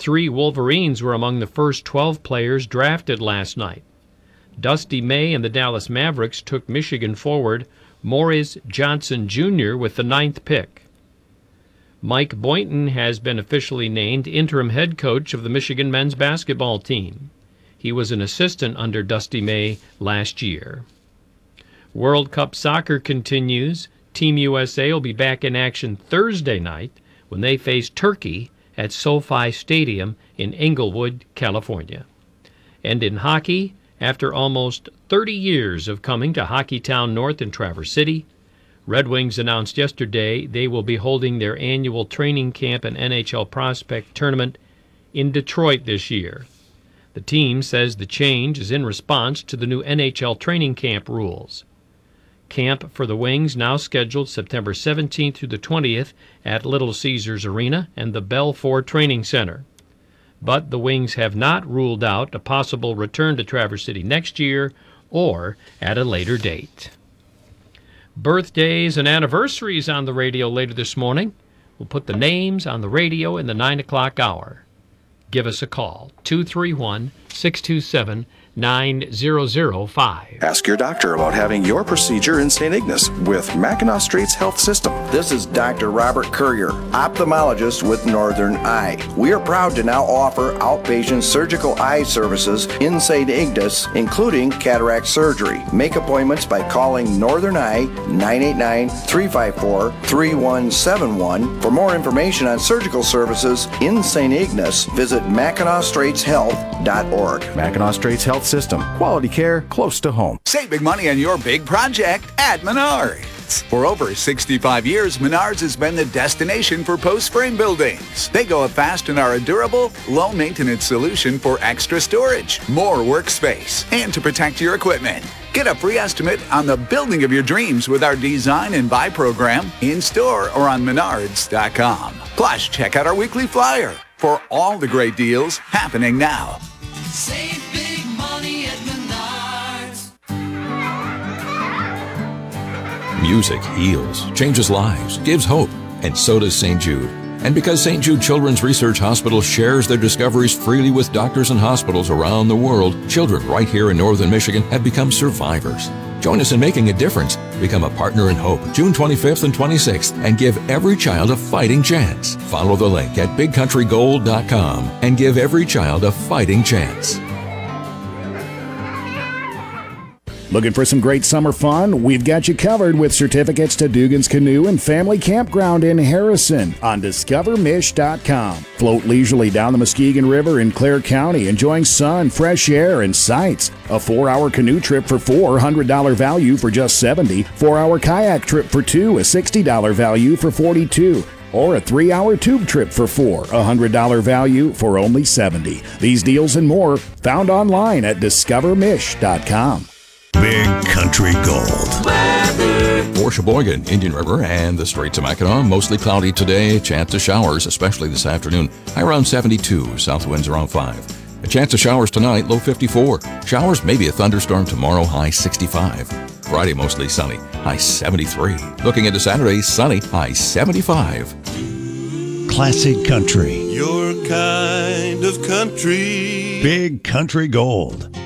3 Wolverines were among the first 12 players drafted last night. Dusty May and the Dallas Mavericks took Michigan forward Morris Johnson Jr. with the 9th pick. Mike Boynton has been officially named interim head coach of the Michigan men's basketball team. He was an assistant under Dusty May last year. World Cup soccer continues. Team USA will be back in action Thursday night when they face Turkey at SoFi Stadium in Inglewood, California. And in hockey, after almost 30 years of coming to Hockeytown North in Traverse City, Red Wings announced yesterday they will be holding their annual training camp and NHL prospect tournament in Detroit this year. The team says the change is in response to the new NHL training camp rules. Camp for the Wings now scheduled September 17th through the 20th at Little Caesars Arena and the Belfour Training Center. But the Wings have not ruled out a possible return to Traverse City next year or at a later date. Birthdays and anniversaries on the radio later this morning. We'll put the names on the radio in the 9 o'clock hour. Give us a call, 231-627-9005. Ask your doctor about having your procedure in St. Ignace with Mackinac Straits Health System. This is Dr. Robert Courier, ophthalmologist with Northern Eye. We are proud to now offer outpatient surgical eye services in St. Ignace, including cataract surgery. Make appointments by calling Northern Eye 989-354-3171. For more information on surgical services in St. Ignace, visit MackinacStraitsHealth.org. Mackinac Straits Health System. Quality care close to home. Save big money on your big project at Menards. For over 65 years, Menards has been the destination for post-frame buildings. They go up fast and are a durable, low-maintenance solution for extra storage, more workspace, and to protect your equipment. Get a free estimate on the building of your dreams with our Design and Buy program in-store or on Menards.com. Plus, check out our weekly flyer for all the great deals happening now. Save big money at Menards. Music heals, changes lives, gives hope, and so does St. Jude. And because St. Jude Children's Research Hospital shares their discoveries freely with doctors and hospitals around the world, children right here in northern Michigan have become survivors. Join us in making a difference. Become a partner in hope June 25th and 26th and give every child a fighting chance. Follow the link at bigcountrygold.com and give every child a fighting chance. Looking for some great summer fun? We've got you covered with certificates to Dugan's Canoe and Family Campground in Harrison on DiscoverMish.com. Float leisurely down the Muskegon River in Clare County, enjoying sun, fresh air, and sights. A 4-hour canoe trip for $4, $100 value for just $70. 4-hour kayak trip for $2, a $60 value for $42. Or a 3-hour tube trip for $4, a $100 value for only $70. These deals and more found online at DiscoverMish.com. Big Country Gold. For Sheboygan, Indian River, and the Straits of Mackinac, mostly cloudy today. Chance of showers, especially this afternoon. High around 72, south winds around 5. A chance of showers tonight, low 54. Showers, maybe a thunderstorm tomorrow, high 65. Friday, mostly sunny, high 73. Looking into Saturday, sunny, high 75. Classic country. Your kind of country. Big Country Gold.